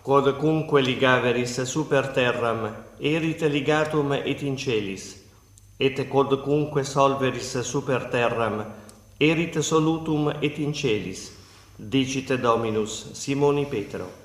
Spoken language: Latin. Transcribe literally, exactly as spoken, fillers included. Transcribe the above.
quodcunque ligaveris super terram, erit ligatum et in celis, et quodcunque solveris super terram, erit solutum et in celis, dicit Dominus Simoni Petro.